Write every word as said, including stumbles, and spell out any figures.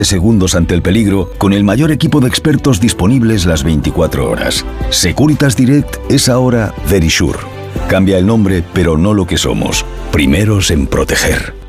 segundos ante el peligro con el mayor equipo de expertos disponibles las veinticuatro horas. Securitas Direct es ahora Verisure. Cambia el nombre, pero no lo que somos. Primeros en proteger.